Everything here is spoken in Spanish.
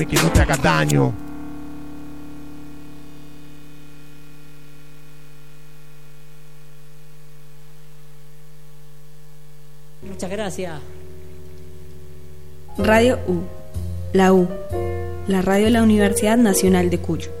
que no te haga daño. Muchas gracias. Radio U, la radio de la Universidad Nacional de Cuyo.